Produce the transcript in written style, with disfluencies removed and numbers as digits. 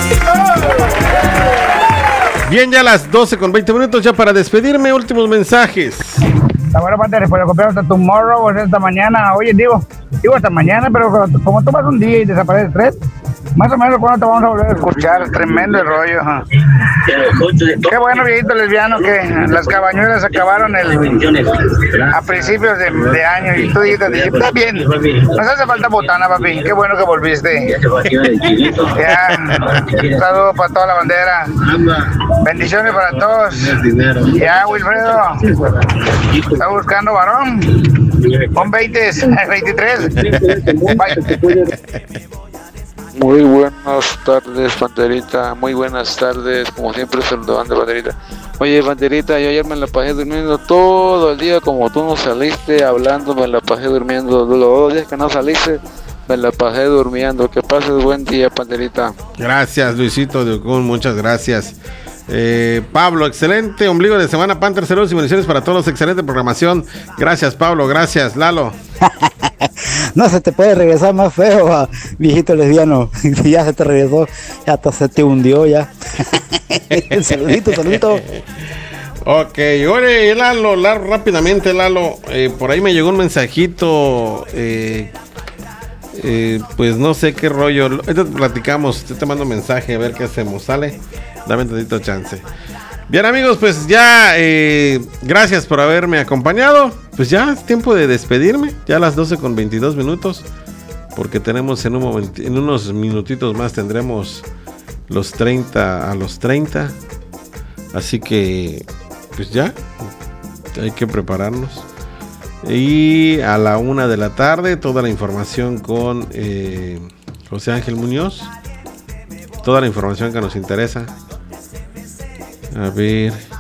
Bien, ya a las 12:20, ya para despedirme, últimos mensajes. Está bueno, Pantera, pues lo compramos hasta tomorrow, pues esta mañana. Oye, digo hasta mañana, pero como tomas un día y desapareces 3, más o menos cuando te vamos a volver a escuchar. Tremendo el rollo. Qué bueno, viejito lesbiano, que las cabañuelas acabaron a principios de año y tú dijiste, está bien, nos hace falta botana, papi. Qué bueno que volviste. Ya, un saludo para toda la bandera. Bendiciones para todos. Ya, Wilfredo, está buscando varón. Con 23. Bye. Muy buenas tardes, Panterita. Muy buenas tardes. Como siempre, saludando, Panterita. Oye, Panterita, yo ayer me la pasé durmiendo todo el día. Como tú no saliste hablando, me la pasé durmiendo. Los 2 días que no saliste, me la pasé durmiendo. Que pases buen día, Panterita. Gracias, Luisito de Ocun, muchas gracias. Pablo, excelente ombligo de semana, Panther. Saludos y bendiciones para todos. Excelente programación. Gracias, Pablo. Gracias, Lalo. No se te puede regresar más feo, viejito lesbiano. Ya se te regresó, ya hasta se te hundió ya. Saludito. Ok, oye, Lalo, rápidamente, Lalo. Por ahí me llegó un mensajito. Pues no sé qué rollo. Ahorita platicamos, te mando un mensaje a ver qué hacemos, ¿sale? Dame un tantito chance. Bien, amigos, pues ya gracias por haberme acompañado. Pues ya es tiempo de despedirme. Ya a las 12:22, porque tenemos en unos minutitos más tendremos los 30 a los 30. Así que pues ya hay que prepararnos. Y a la 1 de la tarde toda la información con José Ángel Muñoz. Toda la información que nos interesa. A ver.